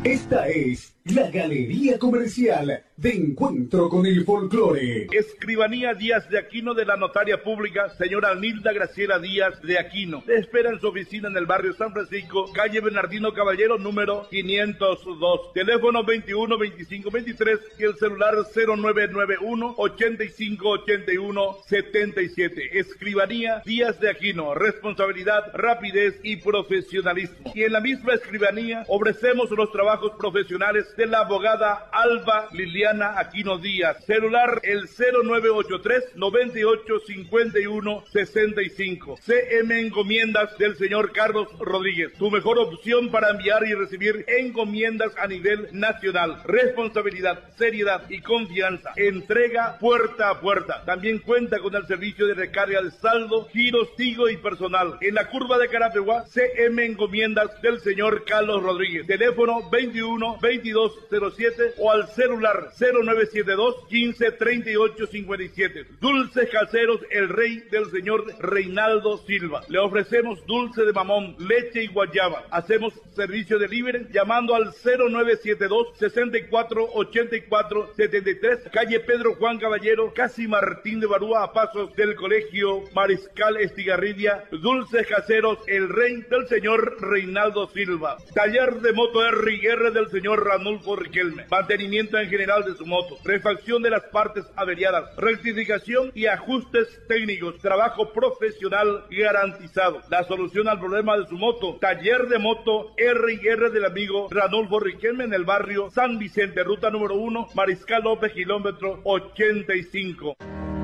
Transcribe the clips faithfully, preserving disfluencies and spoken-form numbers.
Esta es la Galería Comercial de Encuentro con el Folclore. Escribanía Díaz de Aquino de la Notaria Pública, señora Nilda Graciela Díaz de Aquino. Le espera en su oficina en el barrio San Francisco, calle Bernardino Caballero, número quinientos dos. Teléfono veintiuno veinticinco veintitrés y el celular cero nueve nueve uno ochenta y cinco ochenta y uno setenta y siete. Escribanía Díaz de Aquino, responsabilidad, rapidez y profesionalismo. Y en la misma escribanía ofrecemos los trabajos profesionales de la abogada Alba Liliana Aquino Díaz. Celular el cero nueve ocho tres noventa y ocho cincuenta y uno sesenta y cinco. C M Encomiendas del señor Carlos Rodríguez. Tu mejor opción para enviar y recibir encomiendas a nivel nacional. Responsabilidad, seriedad y confianza. Entrega puerta a puerta. También cuenta con el servicio de recarga de saldo, giros, tigo y personal. En la curva de Carapeguá, C M Encomiendas del señor Carlos Rodríguez. Teléfono veintiuno veintidós cero siete o al celular cero nueve siete dos quince treinta y ocho cincuenta y siete. Dulces Caseros El Rey del señor Reinaldo Silva. Le ofrecemos dulce de mamón, leche y guayaba. Hacemos servicio de delivery llamando al cero nueve siete dos sesenta y cuatro ochenta y cuatro setenta y tres, calle Pedro Juan Caballero, casi Martín de Barúa, a pasos del Colegio Mariscal Estigarribia. Dulces Caseros El Rey del señor Reinaldo Silva. Taller de moto R y R del señor Ranulfo Riquelme. Mantenimiento en general de su moto. Refacción de las partes averiadas. Rectificación y ajustes técnicos. Trabajo profesional garantizado. La solución al problema de su moto. Taller de moto R y R del amigo Ranulfo Riquelme en el barrio San Vicente, ruta número uno, Mariscal López, kilómetro ochenta y cinco.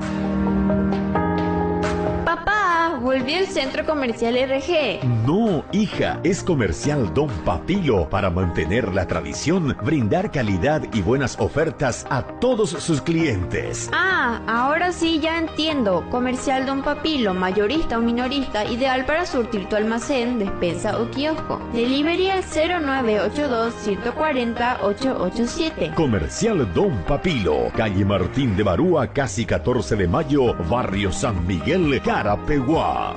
Papá, volví al centro comercial R G. No, hija, es Comercial Don Papilo para mantener la tradición, brindar calidad y buenas ofertas a todos sus clientes. Ah, ahora sí ya entiendo. Comercial Don Papilo, mayorista o minorista, ideal para surtir tu almacén, despensa o kiosco. Delivery al cero nueve ocho dos uno cuatro cero ocho ocho siete. Comercial Don Papilo, calle Martín de Barúa, casi catorce de mayo, barrio San Miguel, Carapeguá.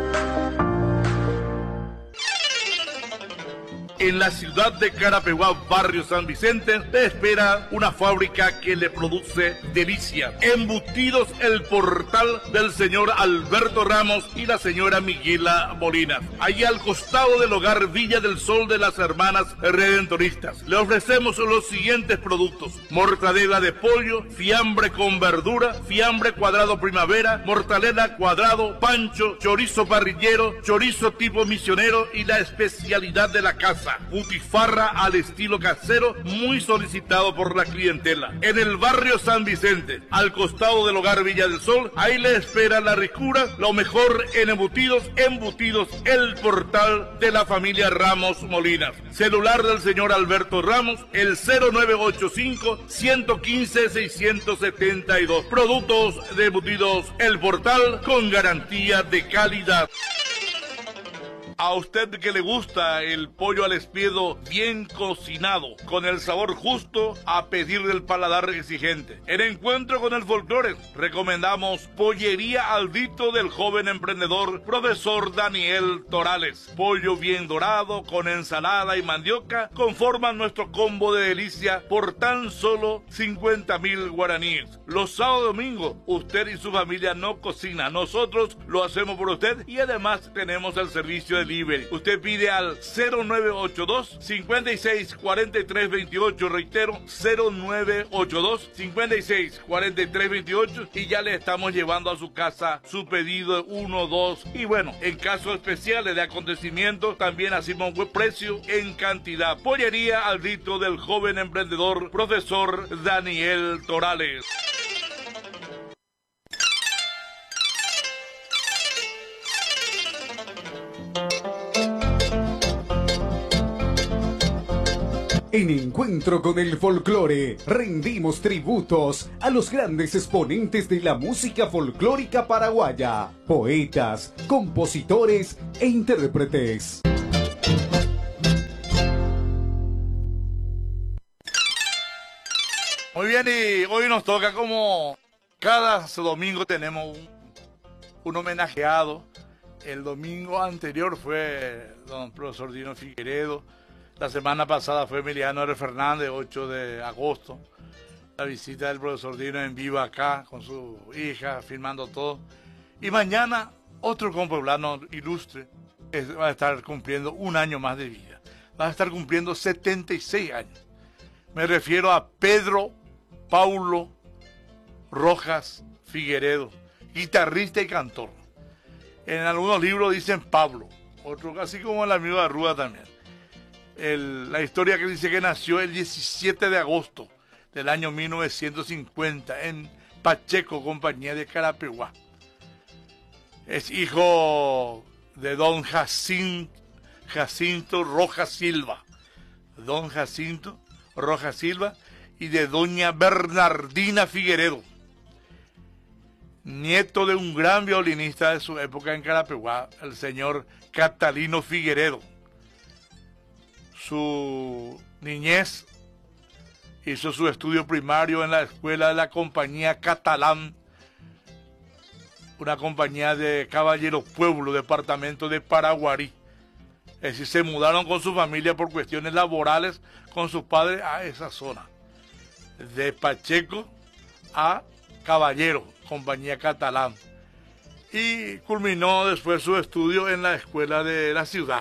En la ciudad de Carapeguá, barrio San Vicente, te espera una fábrica que le produce delicia. Embutidos El Portal del señor Alberto Ramos y la señora Miguela Molinas. Allí al costado del hogar Villa del Sol de las Hermanas Redentoristas. Le ofrecemos los siguientes productos: mortadela de pollo, fiambre con verdura, fiambre cuadrado primavera, mortadela cuadrado, pancho, chorizo parrillero, chorizo tipo misionero y la especialidad de la casa, butifarra al estilo casero, muy solicitado por la clientela. En el barrio San Vicente, al costado del hogar Villa del Sol, ahí le espera la ricura, lo mejor en embutidos, embutidos El Portal de la familia Ramos Molinas. Celular del señor Alberto Ramos, el cero nueve ocho cinco uno uno cinco seis siete dos. Productos de embutidos El Portal con garantía de calidad. A usted que le gusta el pollo al espiedo bien cocinado, con el sabor justo, a pedir del paladar exigente. En Encuentro con el Folclore, recomendamos Pollería Aldito del joven emprendedor profesor Daniel Torales. Pollo bien dorado, con ensalada y mandioca, conforman nuestro combo de delicia por tan solo cincuenta mil guaraníes. Los sábados y domingos, usted y su familia no cocina, nosotros lo hacemos por usted y además tenemos el servicio de delivery. Usted pide al cero nueve ocho dos cinco seis cuatro tres dos ocho, reitero, cero nueve ocho dos cinco seis cuatro tres dos ocho, y ya le estamos llevando a su casa su pedido de uno, dos, y bueno, en casos especiales de acontecimientos también hacemos buen precio en cantidad. Pollería Aldito del joven emprendedor profesor Daniel Torales. En Encuentro con el Folclore, rendimos tributos a los grandes exponentes de la música folclórica paraguaya, poetas, compositores e intérpretes. Muy bien, y hoy nos toca, como cada domingo tenemos un, un homenajeado. El domingo anterior fue don profesor Dino Figueredo. La semana pasada fue Emiliano R. Fernández, ocho de agosto. La visita del profesor Dino en vivo acá, con su hija, filmando todo. Y mañana, otro compueblano ilustre es, va a estar cumpliendo un año más de vida. Va a estar cumpliendo setenta y seis años. Me refiero a Pedro Paulo Rojas Figueredo, guitarrista y cantor. En algunos libros dicen Pablo, otro así como el amigo de Arruda también. El, la historia que dice que nació el diecisiete de agosto del año mil novecientos cincuenta en Pacheco, compañía de Carapeguá. Es hijo de don Jacinto, Jacinto Rojas Silva, don Jacinto Rojas Silva y de doña Bernardina Figueredo, nieto de un gran violinista de su época en Carapeguá, el señor Catalino Figueredo. Su niñez hizo su estudio primario en la escuela de la compañía Catalán, una compañía de Caballero Pueblo, departamento de Paraguarí. Es decir, se mudaron con su familia por cuestiones laborales con sus padres a esa zona, de Pacheco a Caballero, compañía Catalán. Y culminó después su estudio en la escuela de la ciudad.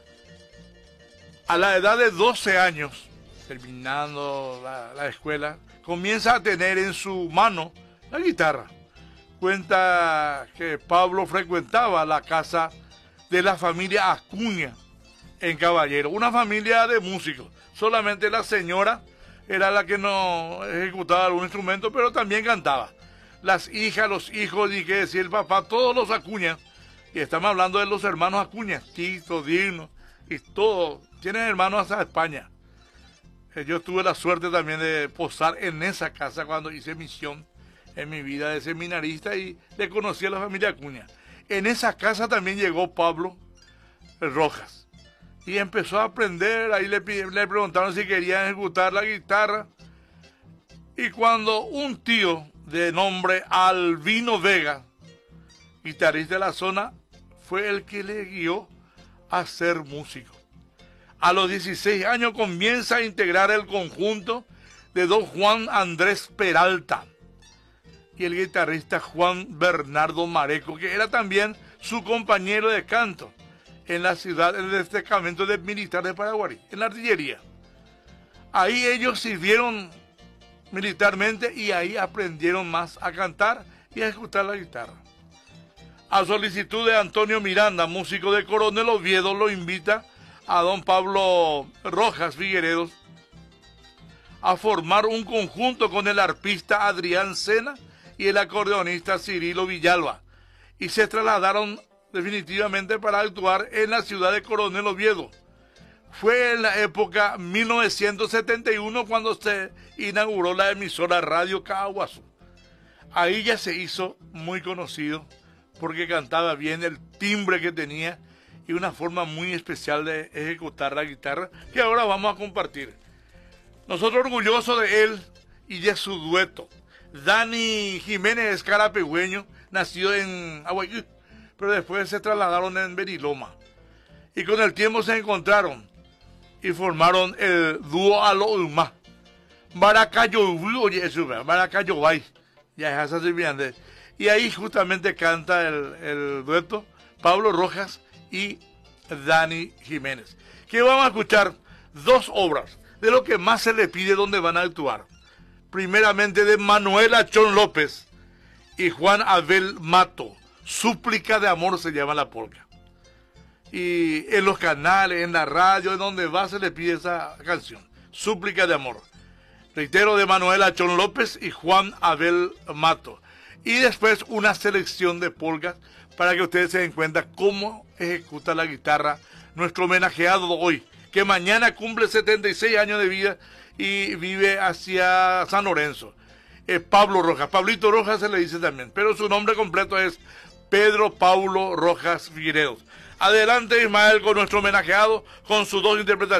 A la edad de doce años, terminando la, la escuela, comienza a tener en su mano la guitarra. Cuenta que Pablo frecuentaba la casa de la familia Acuña en Caballero, una familia de músicos. Solamente la señora era la que no ejecutaba algún instrumento, pero también cantaba. Las hijas, los hijos, y que decía el papá, todos los Acuña, y estamos hablando de los hermanos Acuña, Tito, Digno, y todos, tienen hermanos hasta España. Yo tuve la suerte también de posar en esa casa cuando hice misión en mi vida de seminarista y le conocí a la familia Acuña. En esa casa también llegó Pablo Rojas y empezó a aprender. Ahí le, le preguntaron si quería ejecutar la guitarra, y cuando un tío de nombre Albino Vega, guitarrista de la zona, fue el que le guió a ser músico. A los dieciséis años comienza a integrar el conjunto de don Juan Andrés Peralta y el guitarrista Juan Bernardo Mareco, que era también su compañero de canto en la ciudad, en el destacamento de militar de Paraguarí, en la artillería. Ahí ellos sirvieron militarmente y ahí aprendieron más a cantar y a ejecutar la guitarra. A solicitud de Antonio Miranda, músico de Coronel Oviedo, lo invita a don Pablo Rojas Figueredo a formar un conjunto con el arpista Adrián Sena y el acordeonista Cirilo Villalba, y se trasladaron definitivamente para actuar en la ciudad de Coronel Oviedo. Fue en la época mil novecientos setenta y uno cuando se inauguró la emisora Radio Caguazú. Ahí ya se hizo muy conocido porque cantaba bien, el timbre que tenía y una forma muy especial de ejecutar la guitarra que ahora vamos a compartir. Nosotros orgullosos de él y de su dueto. Dani Jiménez es carapegüeño, nació en Aguayú, pero después se trasladaron en Beriloma. Y con el tiempo se encontraron y formaron el dúo Alo Ulma. Baracayo, oye, eso, Baracayo Bay. Ya es así, bien. Y ahí justamente canta el, el dueto Pablo Rojas y Dani Jiménez. Que vamos a escuchar dos obras de lo que más se le pide donde van a actuar. Primeramente de Manuel Achón López y Juan Abel Mato. Súplica de amor se llama la polca. Y en los canales, en la radio, en donde va se le pide esa canción. Súplica de amor. Reitero, de Manuel Achón López y Juan Abel Mato. Y después una selección de polcas para que ustedes se den cuenta cómo ejecuta la guitarra nuestro homenajeado hoy, que mañana cumple setenta y seis años de vida y vive hacia San Lorenzo. Eh, Pablo Rojas, Pablito Rojas se le dice también, pero su nombre completo es Pedro Paulo Rojas Figueredo. Adelante Ismael con nuestro homenajeado, con sus dos interpretaciones.